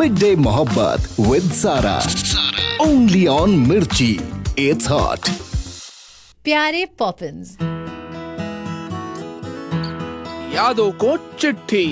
Mid day मोहब्बत with सारा, only on मिर्ची, इट्स हॉट। प्यारे पॉपिंस, यादों को चिट्ठी।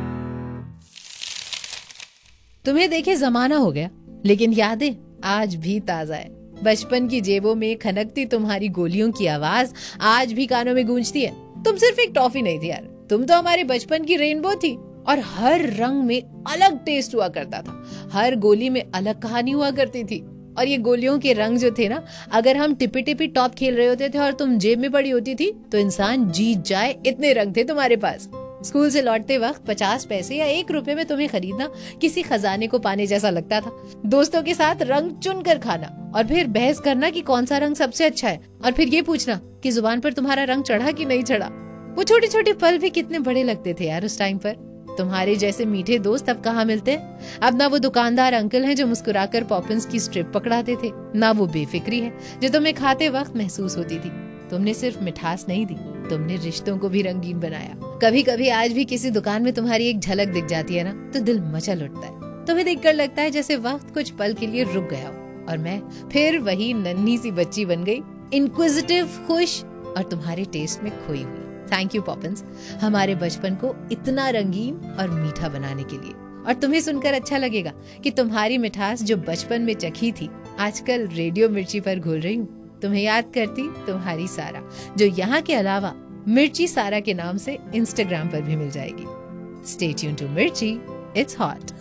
तुम्हें देखे जमाना हो गया, लेकिन यादें आज भी ताजा है। बचपन की जेबों में खनकती तुम्हारी गोलियों की आवाज आज भी कानों में गूंजती है। तुम सिर्फ एक टॉफी नहीं थी यार, तुम तो हमारे बचपन की रेनबो थी। और हर रंग में अलग टेस्ट हुआ करता था, हर गोली में अलग कहानी हुआ करती थी। और ये गोलियों के रंग जो थे ना, अगर हम टिपी टिपी टॉप खेल रहे होते थे और तुम जेब में पड़ी होती थी तो इंसान जीत जाए, इतने रंग थे तुम्हारे पास। स्कूल से लौटते वक्त 50 पैसे या 1 रुपए में तुम्हें खरीदना किसी खजाने को पाने जैसा लगता था। दोस्तों के साथ रंग चुन कर खाना और फिर बहस करना कि कौन सा रंग सबसे अच्छा है, और फिर ये पूछना कि जुबान पर तुम्हारा रंग चढ़ा कि नहीं चढ़ा। वो छोटे छोटे पल भी कितने बड़े लगते थे यार उस टाइम पर। तुम्हारे जैसे मीठे दोस्त अब कहाँ मिलते हैं। अब ना वो दुकानदार अंकल हैं जो मुस्कुराकर पॉपिंस की स्ट्रिप पकड़ाते थे, ना वो बेफिक्री है जो तुम्हें खाते वक्त महसूस होती थी। तुमने सिर्फ मिठास नहीं दी, तुमने रिश्तों को भी रंगीन बनाया। कभी कभी आज भी किसी दुकान में तुम्हारी एक झलक दिख जाती है ना, तो दिल मचल उठता है। तुम्हें देखकर लगता है जैसे वक्त कुछ पल के लिए रुक गया हो और मैं फिर वही नन्ही सी बच्ची बन गई, इनक्विजिटिव, खुश और तुम्हारे टेस्ट में खोई हुई। थैंक यू पॉपिंस, हमारे बचपन को इतना रंगीन और मीठा बनाने के लिए। और तुम्हें सुनकर अच्छा लगेगा कि तुम्हारी मिठास जो बचपन में चखी थी, आजकल रेडियो मिर्ची पर घुल रही हूँ। तुम्हें याद करती तुम्हारी सारा, जो यहाँ के अलावा मिर्ची सारा के नाम से इंस्टाग्राम पर भी मिल जाएगी। स्टे ट्यून टू मिर्ची, इट्स हॉट।